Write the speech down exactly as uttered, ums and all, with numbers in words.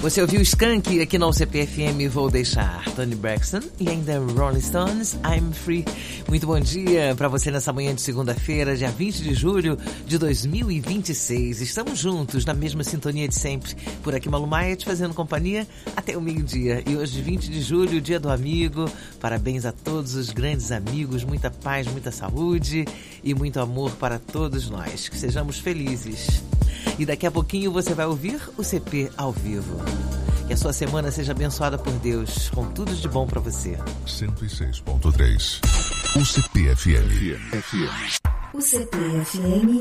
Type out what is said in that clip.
Você ouviu Skank aqui na U C P F M, vou deixar Toni Braxton e ainda Rolling Stones, I'm Free. Muito bom dia para você nessa manhã de segunda-feira, dia vinte de julho de dois mil e vinte e seis. Estamos juntos na mesma sintonia de sempre. Por aqui Malu Maia te fazendo companhia até o meio-dia. E hoje, vinte de julho, dia do amigo. Parabéns a todos os grandes amigos, muita paz, muita saúde e muito amor para todos nós. Que sejamos felizes. E daqui a pouquinho você vai ouvir o C P ao vivo. Que a sua semana seja abençoada por Deus, com tudo de bom para você. cento e seis ponto três. U C P F M. U C P F M